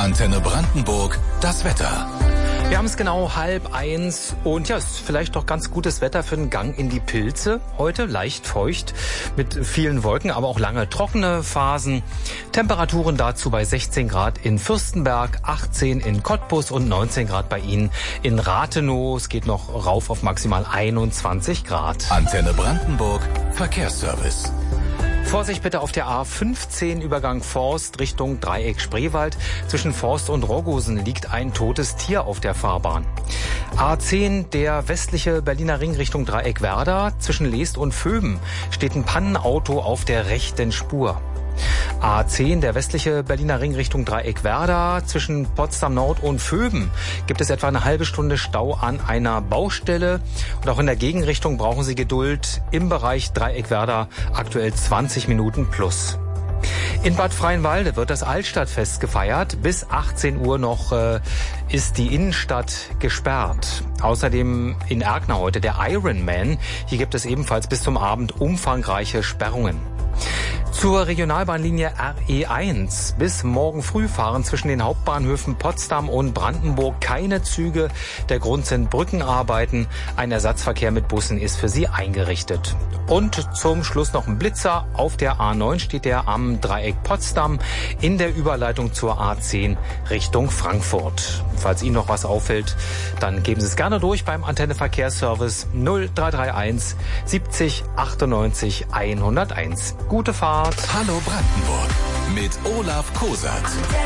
Antenne Brandenburg, das Wetter. Wir haben es genau 12:30 und ja, es ist vielleicht doch ganz gutes Wetter für einen Gang in die Pilze. Heute leicht feucht mit vielen Wolken, aber auch lange trockene Phasen. Temperaturen dazu bei 16 Grad in Fürstenberg, 18 in Cottbus und 19 Grad bei Ihnen in Rathenow. Es geht noch rauf auf maximal 21 Grad. Antenne Brandenburg, Verkehrsservice. Vorsicht bitte auf der A15 Übergang Forst Richtung Dreieck Spreewald. Zwischen Forst und Rogosen liegt ein totes Tier auf der Fahrbahn. A10 der westliche Berliner Ring Richtung Dreieck Werder. Zwischen Leest und Vöben steht ein Pannenauto auf der rechten Spur. A10 der westliche Berliner Ring Richtung Dreieck Werder. Zwischen Potsdam Nord und Vöben gibt es etwa eine halbe Stunde Stau an einer Baustelle. Und auch in der Gegenrichtung brauchen Sie Geduld. Im Bereich Dreieck Werder aktuell 20 Minuten plus. In Bad Freienwalde wird das Altstadtfest gefeiert. Bis 18 Uhr noch ist die Innenstadt gesperrt. Außerdem in Erkner heute der Ironman. Hier gibt es ebenfalls bis zum Abend umfangreiche Sperrungen. Zur Regionalbahnlinie RE1. Bis morgen früh fahren zwischen den Hauptbahnhöfen Potsdam und Brandenburg keine Züge. Der Grund sind Brückenarbeiten. Ein Ersatzverkehr mit Bussen ist für sie eingerichtet. Und zum Schluss noch ein Blitzer. Auf der A9 steht er am Dreieck Potsdam in der Überleitung zur A10 Richtung Frankfurt. Falls Ihnen noch was auffällt, dann geben Sie es gerne durch beim Antenne Verkehrsservice 0331 70 98 101. Gute Fahrt. Hallo Brandenburg mit Olaf Kosat.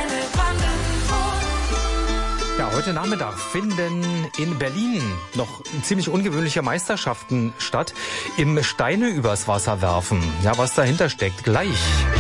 Ja, heute Nachmittag finden in Berlin noch ziemlich ungewöhnliche Meisterschaften statt. Im Steine übers Wasser werfen. Ja, was dahinter steckt, gleich.